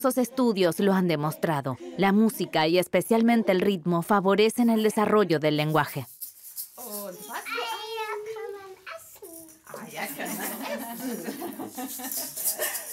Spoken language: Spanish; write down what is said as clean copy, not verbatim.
Esos estudios lo han demostrado. La música y especialmente el ritmo favorecen el desarrollo del lenguaje. Und was? Eier kann man essen. Eier kann man essen.